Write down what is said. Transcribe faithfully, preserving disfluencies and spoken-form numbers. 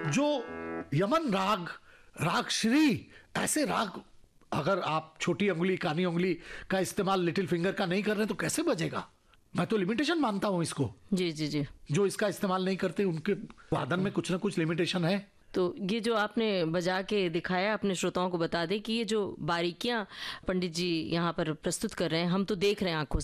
जो यमन राग, राग श्री, ऐसे राग अगर आप छोटी उंगली, कानी उंगली का इस्तेमाल लिटिल फिंगर का नहीं कर रहे तो कैसे बजेगा? मैं तो लिमिटेशन मानता हूं इसको। जी जी जी। जो इसका इस्तेमाल नहीं करते उनके वादन में कुछ ना कुछ लिमिटेशन है। तो ये जो आपने बजा के दिखाया, अपने श्रोताओं को बता दें कि ये जो बारीकियां पंडित जी यहाँ पर प्रस्तुत कर रहे हैं, हम तो देख रहे हैं आंखों